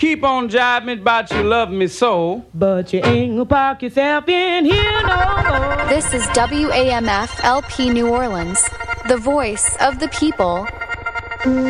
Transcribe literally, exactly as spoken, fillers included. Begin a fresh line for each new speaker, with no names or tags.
keep on jiving me about you love me so.
But you ain't gonna park yourself in here no more.
This is W A M F L P New Orleans, the voice of the people.